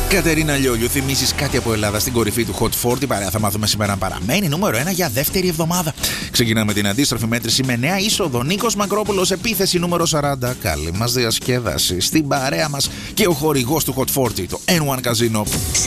Κατερίνα Λιόλιου, θυμίζεις κάτι από Ελλάδα στην κορυφή του Hot 40. Παρέα θα μάθουμε σήμερα αν παραμένει νούμερο 1 για δεύτερη εβδομάδα. Ξεκινάμε την αντίστροφη μέτρηση με νέα είσοδο. Νίκος Μακρόπουλος, επίθεση νούμερο 40. Καλή μας διασκέδαση. Στην παρέα μας και ο χορηγός του Hot 40, το N1 Casino.